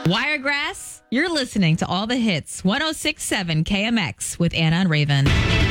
Wiregrass, you're listening to all the hits. 106.7 KMX with Anna and Raven.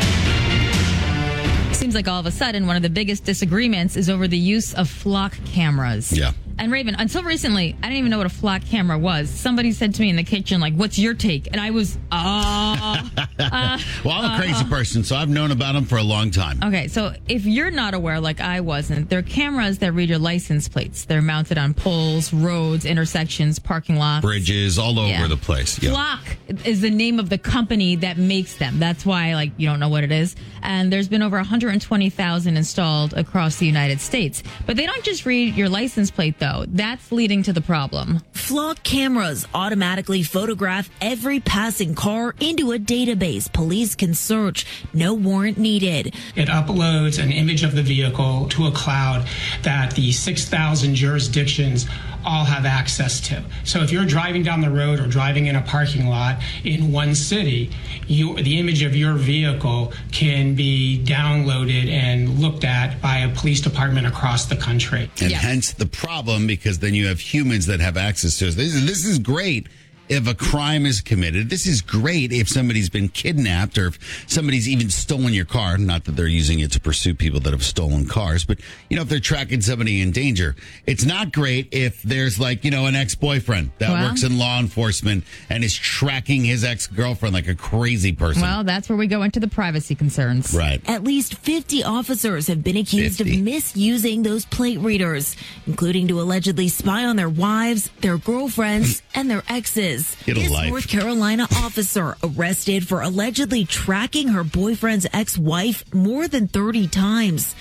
Seems like all of a sudden one of the biggest disagreements is over the use of flock cameras. Yeah. And Raven, until recently, I didn't even know what a flock camera was. Somebody said to me in the kitchen, like, what's your take? And I was, well, I'm a crazy person, so I've known about them for a long time. Okay, so if you're not aware, like I wasn't, they're cameras that read your license plates. They're mounted on poles, roads, intersections, parking lots. Bridges, all over the place. Yeah. Flock is the name of the company that makes them. That's why, like, you don't know what it is. And there's been over 120,000 installed across the United States. But they don't just read your license plate, though. That's leading to the problem. Flock cameras automatically photograph every passing car into a database police can search. No warrant needed. It uploads an image of the vehicle to a cloud that the 6,000 jurisdictions all have access to. So if you're driving down the road or driving in a parking lot in one city, the image of your vehicle can be downloaded and looked at by a police department across the country. And hence the problem, because then you have humans that have access to it. This is great if a crime is committed. This is great if somebody's been kidnapped or if somebody's even stolen your car. Not that they're using it to pursue people that have stolen cars, but, you know, if they're tracking somebody in danger. It's not great if there's, like, you know, an ex-boyfriend that works in law enforcement and is tracking his ex-girlfriend like a crazy person. Well, that's where we go into the privacy concerns. Right. At least 50 officers have been accused of misusing those plate readers, including to allegedly spy on their wives, their girlfriends, and their exes. This North Carolina officer arrested for allegedly tracking her boyfriend's ex-wife more than 30 times.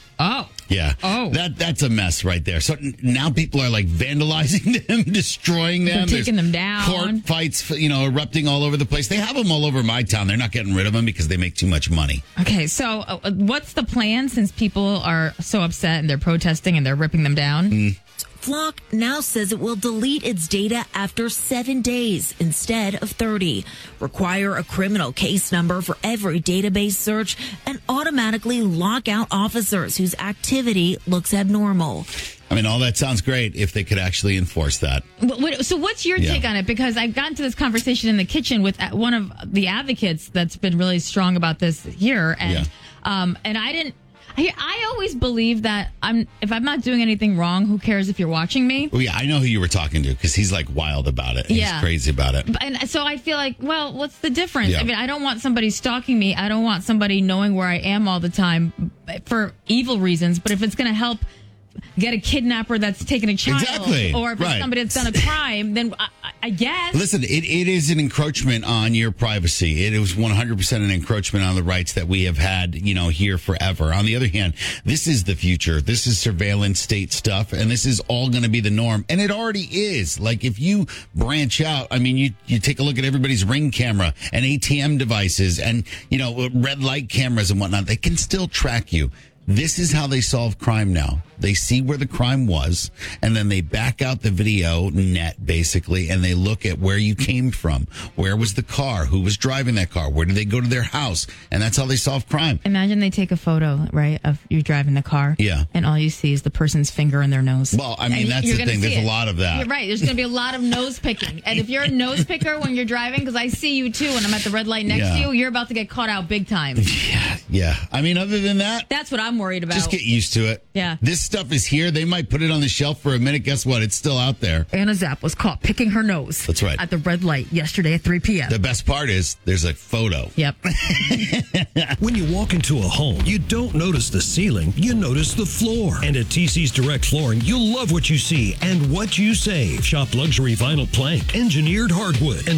Yeah. That's a mess right there. So now people are like vandalizing them, destroying them. They're taking them down. Court fights, you know, erupting all over the place. They have them all over my town. They're not getting rid of them because they make too much money. Okay, so what's the plan since people are so upset and they're protesting and they're ripping them down? Flock now says it will delete its data after 7 days instead of 30, require a criminal case number for every database search, and automatically lock out officers whose activity looks abnormal. I mean, all that sounds great if they could actually enforce that. So what's your take on it? Because I've gotten to this conversation in the kitchen with one of the advocates that's been really strong about this here. And I always believe that if I'm not doing anything wrong, who cares if you're watching me? Well, yeah, I know who you were talking to because he's like wild about it. He's crazy about it. And so I feel like, well, what's the difference? Yeah. I mean, I don't want somebody stalking me. I don't want somebody knowing where I am all the time for evil reasons. But if it's going to help get a kidnapper that's taken a child, or if it's somebody that's done a crime, then I guess. Listen, it is an encroachment on your privacy. It was 100% an encroachment on the rights that we have had, you know, here forever. On the other hand, this is the future. This is surveillance state stuff, and this is all going to be the norm. And it already is. Like, if you branch out, I mean, you take a look at everybody's Ring camera and ATM devices and, you know, red light cameras and whatnot. They can still track you. This is how they solve crime now. They see where the crime was, and then they back out the video net, basically, and they look at where you came from. Where was the car? Who was driving that car? Where did they go to their house? And that's how they solve crime. Imagine they take a photo, right, of you driving the car. Yeah. And all you see is the person's finger in their nose. Well, I mean, that's the thing. There's a lot of that. You're right. There's going to be a lot of nose picking. And if you're a nose picker when you're driving, because I see you too when I'm at the red light next to you, you're about to get caught out big time. Yeah. I mean, other than that, that's what I'm worried about. Just get used to it. Yeah. This stuff is here. They might put it on the shelf for a minute. Guess what? It's still out there. Anna Zapp was caught picking her nose. That's right. At the red light yesterday at 3 p.m. The best part is there's a photo. Yep. When you walk into a home, you don't notice the ceiling. You notice the floor. And at TC's Direct Flooring, you'll love what you see and what you save. Shop luxury vinyl plank, engineered hardwood, and